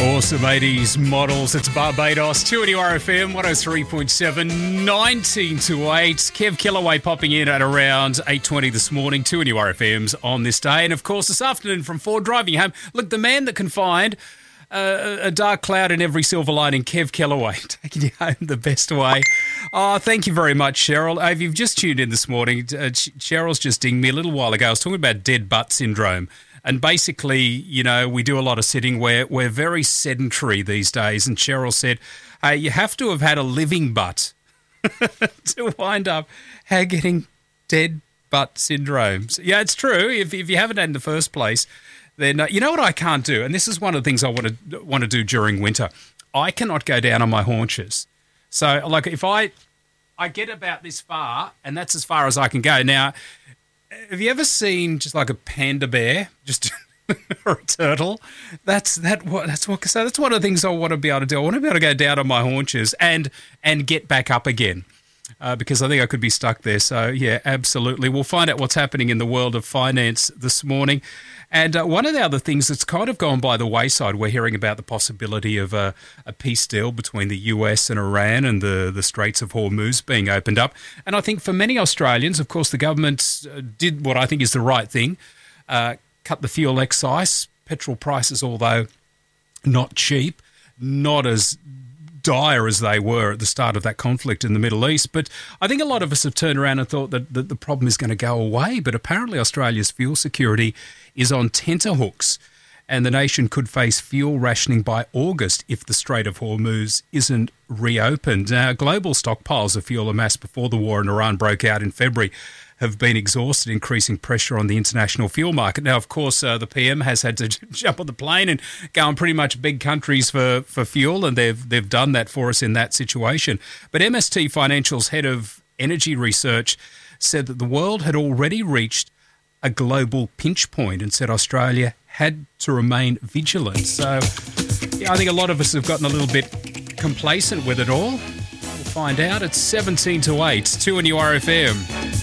Awesome 80s models. It's Barbados, 2NURFM, 103.7, 19 to 8. Kev Kellaway popping in at around 8:20 this morning, 2NURFM's on this day. And, of course, this afternoon from Ford, driving home. Look, the man that can find a dark cloud in every silver lining, Kev Kellaway, taking you home the best way. Oh, thank you very much, Cheryl. If you've just tuned in this morning, Cheryl's just dinged me a little while ago. I was talking about dead butt syndrome. And basically, you know, we do a lot of sitting. We're very sedentary these days. And Cheryl said, hey, you have to have had a living butt to wind up getting dead butt syndromes. Yeah, it's true. If you haven't had in the first place, then you know what I can't do? And this is one of the things I want to do during winter. I cannot go down on my haunches. So, like, if I get about this far, and that's as far as I can go. Now, have you ever seen just like a panda bear, or a turtle? That's one of the things I want to be able to do. I want to be able to go down on my haunches and get back up again, because I think I could be stuck there. So yeah, absolutely. We'll find out what's happening in the world of finance this morning. And one of the other things that's kind of gone by the wayside, we're hearing about the possibility of a peace deal between the US and Iran and the Straits of Hormuz being opened up. And I think for many Australians, of course, the government did what I think is the right thing, cut the fuel excise. Petrol prices, although not cheap, not as dire as they were at the start of that conflict in the Middle East. But I think a lot of us have turned around and thought that the problem is going to go away. But apparently Australia's fuel security is on tenterhooks, and the nation could face fuel rationing by August if the Strait of Hormuz isn't reopened. Now, global stockpiles of fuel amassed before the war in Iran broke out in February have been exhausted, increasing pressure on the international fuel market. Now, of course, the PM has had to jump on the plane and go and pretty much beg countries for fuel, and they've done that for us in that situation. But MST Financial's head of energy research said that the world had already reached a global pinch point and said Australia had to remain vigilant. So, yeah, I think a lot of us have gotten a little bit complacent with it all. We'll find out. It's 17 to 8, 2NURFM.